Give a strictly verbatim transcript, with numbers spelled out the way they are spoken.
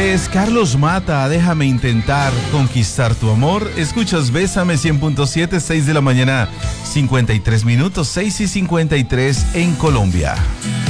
Es Carlos Mata, déjame intentar conquistar tu amor. Escuchas Bésame cien punto siete, seis de la mañana, cincuenta y tres minutos, seis y cincuenta y tres en Colombia.